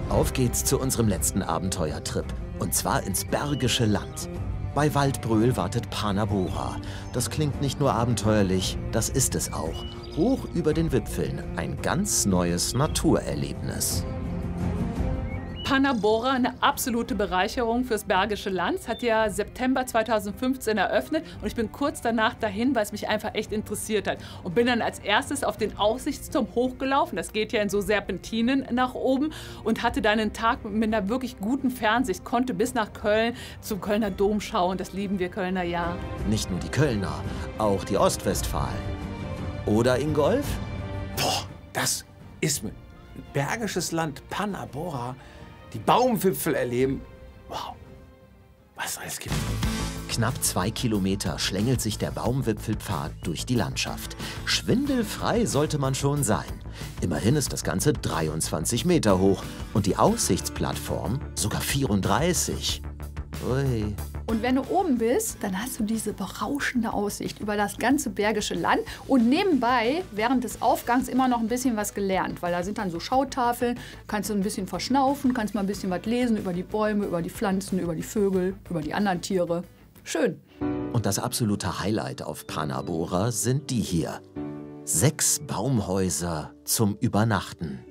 Auf geht's zu unserem letzten Abenteuertrip. Und zwar ins Bergische Land. Bei Waldbröl wartet Panabora. Das klingt nicht nur abenteuerlich, das ist es auch. Hoch über den Wipfeln ein ganz neues Naturerlebnis. Panabora, eine absolute Bereicherung fürs Bergische Land. Es hat ja September 2015 eröffnet und ich bin kurz danach dahin, weil es mich einfach echt interessiert hat. Und bin dann als erstes auf den Aussichtsturm hochgelaufen. Das geht ja in so Serpentinen nach oben und hatte dann einen Tag mit einer wirklich guten Fernsicht. Konnte bis nach Köln zum Kölner Dom schauen. Das lieben wir Kölner ja. Nicht nur die Kölner, auch die Ostwestfalen. Oder Ingolf? Boah, das ist mir Bergisches Land, Panabora. Die Baumwipfel erleben. Wow, was es alles gibt. Knapp 2 Kilometer schlängelt sich der Baumwipfelpfad durch die Landschaft. Schwindelfrei sollte man schon sein. Immerhin ist das Ganze 23 Meter hoch und die Aussichtsplattform sogar 34. Ui. Und wenn du oben bist, dann hast du diese berauschende Aussicht über das ganze Bergische Land und nebenbei während des Aufgangs immer noch ein bisschen was gelernt, weil da sind dann so Schautafeln, kannst du ein bisschen verschnaufen, kannst mal ein bisschen was lesen über die Bäume, über die Pflanzen, über die Vögel, über die anderen Tiere. Schön. Und das absolute Highlight auf Panabora sind die hier. 6 Baumhäuser zum Übernachten.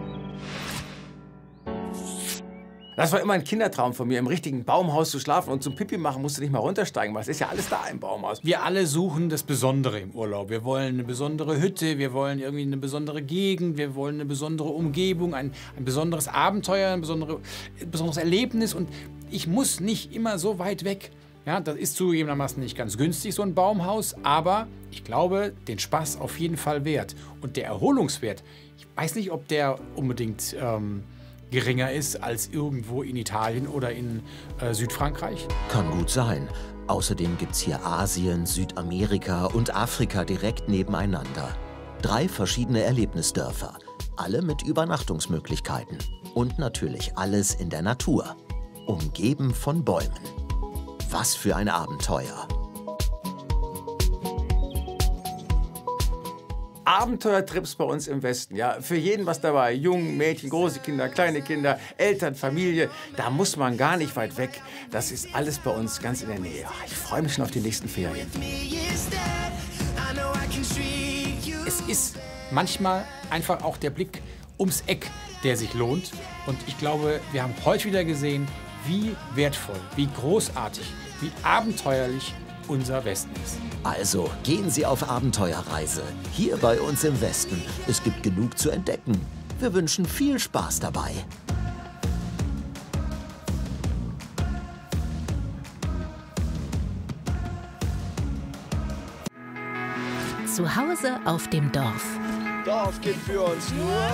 Das war immer ein Kindertraum von mir, im richtigen Baumhaus zu schlafen. Und zum Pipi machen musst du nicht mal runtersteigen, weil es ist ja alles da im Baumhaus. Wir alle suchen das Besondere im Urlaub. Wir wollen eine besondere Hütte, wir wollen irgendwie eine besondere Gegend, wir wollen eine besondere Umgebung, ein besonderes Abenteuer, ein besonderes Erlebnis. Und ich muss nicht immer so weit weg. Ja, das ist zugegebenermaßen nicht ganz günstig, so ein Baumhaus, aber ich glaube, den Spaß auf jeden Fall wert. Und der Erholungswert, ich weiß nicht, ob der unbedingt geringer ist als irgendwo in Italien oder in Südfrankreich? Kann gut sein. Außerdem gibt's hier Asien, Südamerika und Afrika direkt nebeneinander. 3 verschiedene Erlebnisdörfer, alle mit Übernachtungsmöglichkeiten. Und natürlich alles in der Natur, umgeben von Bäumen. Was für ein Abenteuer! Abenteuertrips bei uns im Westen, ja, für jeden was dabei. Jungen, Mädchen, große Kinder, kleine Kinder, Eltern, Familie. Da muss man gar nicht weit weg. Das ist alles bei uns ganz in der Nähe. Ich freue mich schon auf die nächsten Ferien. Es ist manchmal einfach auch der Blick ums Eck, der sich lohnt. Und ich glaube, wir haben heute wieder gesehen, wie wertvoll, wie großartig, wie abenteuerlich unser Westen ist. Also gehen Sie auf Abenteuerreise. Hier bei uns im Westen. Es gibt genug zu entdecken. Wir wünschen viel Spaß dabei. Zu Hause auf dem Dorf. Dorf gibt für uns nur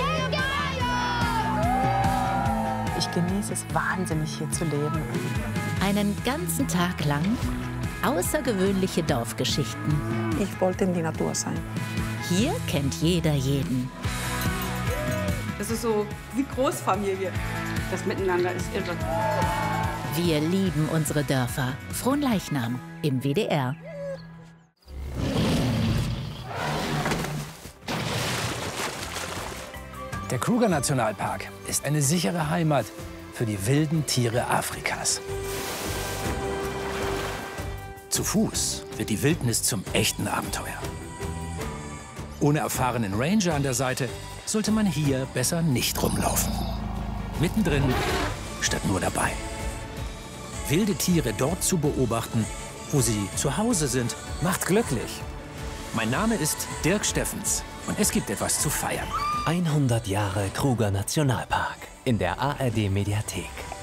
Ich genieße es wahnsinnig, hier zu leben. Einen ganzen Tag lang außergewöhnliche Dorfgeschichten. Ich wollte in die Natur sein. Hier kennt jeder jeden. Das ist so wie Großfamilie. Das Miteinander ist irre. Wir lieben unsere Dörfer. Fronleichnam im WDR. Der Kruger-Nationalpark ist eine sichere Heimat für die wilden Tiere Afrikas. Zu Fuß wird die Wildnis zum echten Abenteuer. Ohne erfahrenen Ranger an der Seite sollte man hier besser nicht rumlaufen. Mittendrin statt nur dabei. Wilde Tiere dort zu beobachten, wo sie zu Hause sind, macht glücklich. Mein Name ist Dirk Steffens und es gibt etwas zu feiern. 100 Jahre Kruger Nationalpark in der ARD Mediathek.